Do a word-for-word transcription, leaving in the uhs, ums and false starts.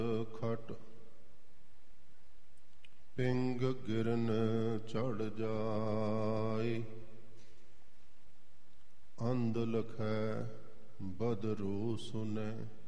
ਖਟ ਪਿੰਗ ਗਿਰਨ ਚੜ ਜਾਏ, ਅੰਧ ਲਖੈ ਬਦਰੂ ਸੁਨੈ।